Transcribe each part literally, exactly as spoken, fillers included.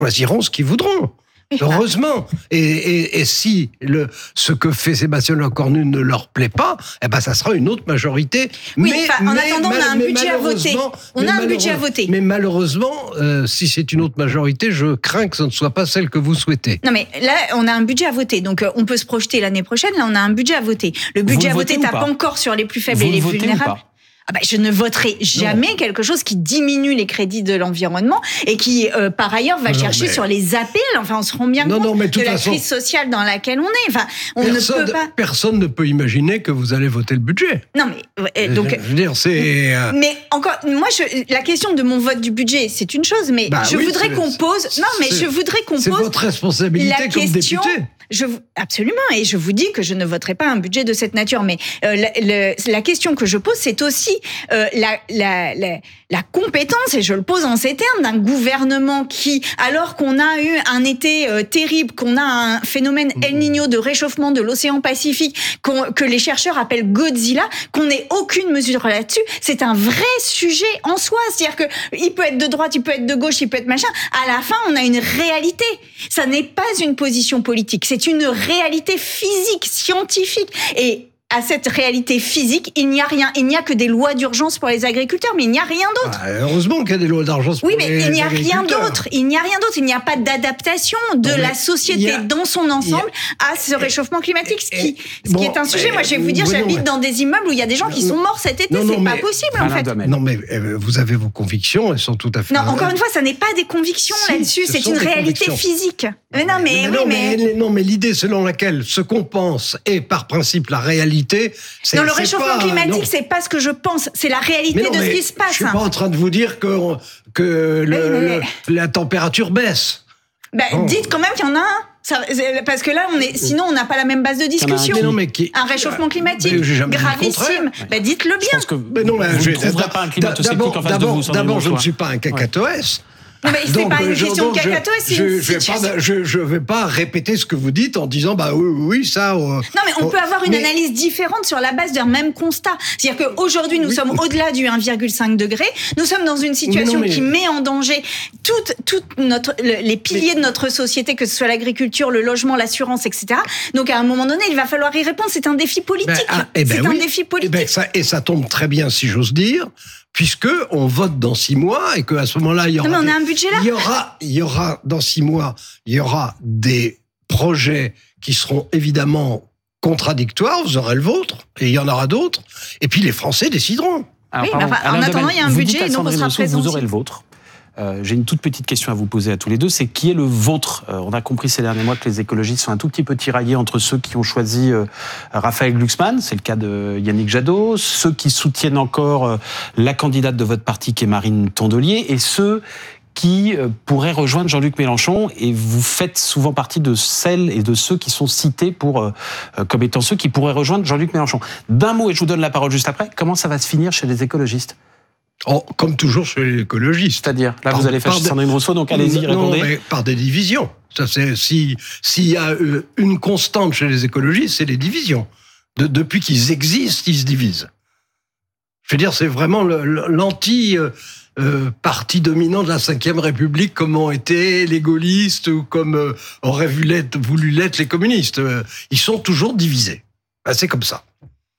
choisiront ce qu'ils voudront. Heureusement. Et, et, et si le, ce que fait Sébastien Lecornu ne leur plaît pas, eh ben ça sera une autre majorité. Oui, mais, en mais, attendant, on a un budget à voter. On a un budget à voter. Mais malheureusement, euh, si c'est une autre majorité, je crains que ce ne soit pas celle que vous souhaitez. Non, mais là, on a un budget à voter. Donc, on peut se projeter l'année prochaine. Là, on a un budget à voter. Le budget à voter tape encore sur les plus faibles vous et les votez vulnérables. Ah bah, je ne voterai jamais non. quelque chose qui diminue les crédits de l'environnement et qui, euh, par ailleurs, va non, chercher mais... sur les A P L. Enfin, on se rend bien non, compte non, mais de, de la façon, crise sociale dans laquelle on est. Enfin, on personne, ne peut pas... Personne ne peut imaginer que vous allez voter le budget. Non, mais... Euh, donc, je veux dire, c'est... Euh... Mais encore, moi, je, la question de mon vote du budget, c'est une chose, mais bah je oui, voudrais qu'on pose... Non, mais je voudrais qu'on pose... C'est votre responsabilité la comme question, député. Je, absolument, et je vous dis que je ne voterai pas un budget de cette nature. Mais euh, la, le, la question que je pose, c'est aussi euh, la, la, la, la compétence, et je le pose en ces termes, d'un gouvernement qui, alors qu'on a eu un été euh, terrible, qu'on a un phénomène El Niño de réchauffement de l'océan Pacifique, qu'on, que les chercheurs appellent Godzilla, qu'on n'ait aucune mesure là-dessus, c'est un vrai sujet en soi. C'est-à-dire que il peut être de droite, il peut être de gauche, il peut être machin. À la fin, on a une réalité. Ça n'est pas une position politique, c'est une réalité physique, scientifique. Et à cette réalité physique, il n'y a rien. Il n'y a que des lois d'urgence pour les agriculteurs, mais il n'y a rien d'autre. Ah, heureusement qu'il y a des lois d'urgence pour les agriculteurs. Oui, mais il n'y a rien d'autre. Il n'y a rien d'autre. Il n'y a pas d'adaptation de non, la société a, dans son ensemble a, à ce réchauffement climatique, ce qui, ce bon, qui est un sujet. Moi, je vais vous dire, j'habite mais, dans des immeubles où il y a des gens qui sont morts cet été. Non, non, c'est mais, pas possible, en fait. Non, mais vous avez vos convictions, elles sont tout à fait... Non, encore une fois, ça n'est pas des convictions si, là-dessus, c'est une réalité physique. Mais non, mais... Non, mais, non, mais l'idée selon laquelle ce qu'on pense est par principe la réalité, c'est non, le réchauffement pas, climatique, non. c'est pas ce que je pense, c'est la réalité non, de ce qui se passe. Je suis pas en train de vous dire que, que le, mais, mais... Le, la température baisse. Bah, oh. Dites quand même qu'il y en a un. Ça, parce que là, on est, sinon, on n'a pas la même base de discussion. Un, non, mais qui, un réchauffement climatique gravissime. Bah, dites-le bien. Je pense que mais non, mais vous ne trouverez pas un climato-sceptique en face de vous. D'abord, je ne suis pas un cacatoès. Non, mais c'est pas une question de cacatoès, c'est je, une je, vais pas, je, je vais pas répéter ce que vous dites en disant bah oui, oui, ça. Euh, non, mais on, on peut avoir une mais... analyse différente sur la base d'un même constat. C'est-à-dire qu'aujourd'hui, nous oui, sommes oui. au-delà du un virgule cinq degré. Nous sommes dans une situation non, mais... qui met en danger toutes, toutes notre, les piliers mais... de notre société, que ce soit l'agriculture, le logement, l'assurance, et cetera. Donc, à un moment donné, il va falloir y répondre. C'est un défi politique. Ben, ah, eh ben c'est oui. un défi politique. Eh ben, ça, et ça tombe très bien, si j'ose dire. Puisque on vote dans six mois et qu'à ce moment-là, il y aura, non, mais on a un budget là. il y aura, il y aura dans six mois, il y aura des projets qui seront évidemment contradictoires. Vous aurez le vôtre et il y en aura d'autres. Et puis les Français décideront. Alors, oui, mais enfin, en attendant, il y a un budget et donc on sera présent. Vous aurez le vôtre. Euh, j'ai une toute petite question à vous poser à tous les deux, c'est qui est le vôtre ? euh, On a compris ces derniers mois que les écologistes sont un tout petit peu tiraillés entre ceux qui ont choisi euh, Raphaël Glucksmann, c'est le cas de Yannick Jadot, ceux qui soutiennent encore euh, la candidate de votre parti qui est Marine Tondelier, et ceux qui euh, pourraient rejoindre Jean-Luc Mélenchon, et vous faites souvent partie de celles et de ceux qui sont cités pour, euh, comme étant ceux qui pourraient rejoindre Jean-Luc Mélenchon. D'un mot, et je vous donne la parole juste après, comment ça va se finir chez les écologistes ? Oh, comme toujours chez les écologistes. C'est-à-dire, là, par, vous allez faire chez Sandrine Rousseau, donc allez-y, non, répondez. Mais par des divisions. Ça, c'est, si, s'il y a une constante chez les écologistes, c'est les divisions. De, depuis qu'ils existent, ils se divisent. Je veux dire, c'est vraiment le, l'anti, euh, euh, parti dominant de la cinquième République, comme ont été les gaullistes ou comme euh, auraient voulu l'être, voulu l'être les communistes. Euh, ils sont toujours divisés. Ben, c'est comme ça.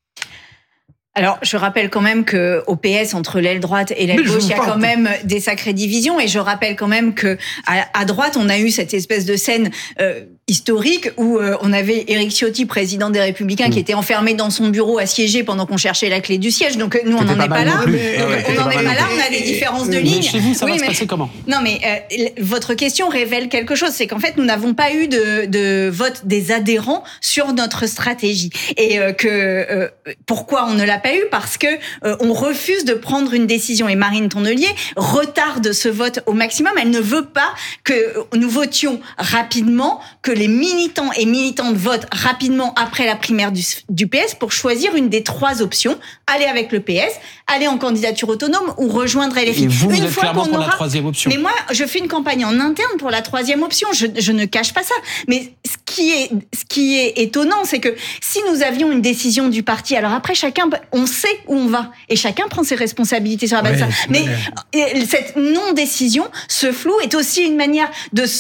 Alors, je rappelle quand même que au P S, entre l'aile droite et l'aile gauche, il y a quand même des sacrées divisions. Et je rappelle quand même que à, à droite, on a eu cette espèce de scène euh, historique où euh, on avait Éric Ciotti, président des Républicains, mmh. qui était enfermé dans son bureau assiégé pendant qu'on cherchait la clé du siège. Donc nous, on n'en est pas là. Donc, on n'en est pas là. On a des différences de ligne. Mais chez vous, ça oui, va mais... se passer comment ? Non, mais euh, votre question révèle quelque chose. C'est qu'en fait, nous n'avons pas eu de, de vote des adhérents sur notre stratégie. Et euh, que euh, pourquoi on ne l'a pas eu ? Parce que euh, on refuse de prendre une décision. Et Marine Tondelier retarde ce vote au maximum. Elle ne veut pas que nous votions rapidement, que les militants et militantes votent rapidement après la primaire du, du P S pour choisir une des trois options. Aller avec le P S, aller en candidature autonome ou rejoindre L F I. Et vous, une vous êtes fois clairement qu'on pour aura... la troisième option. Mais moi, je fais une campagne en interne pour la troisième option. Je, je ne cache pas ça. Mais ce qui est, ce qui est étonnant, c'est que si nous avions une décision du parti, alors après, chacun, on sait où on va. Et chacun prend ses responsabilités sur la base de ça. Mais, mais cette non-décision, ce flou est aussi une manière de